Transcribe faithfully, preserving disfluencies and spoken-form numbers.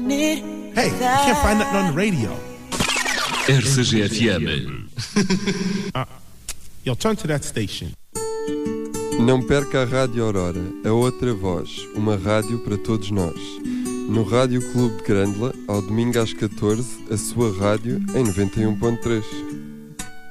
Hey, you can't find nothing on the radio. R C G F M. uh, yo, turn to that station. Não perca a Rádio Aurora, a outra voz, uma rádio para todos nós. No Rádio Clube de Grândola, ao domingo às catorze, a sua rádio em noventa e um ponto três.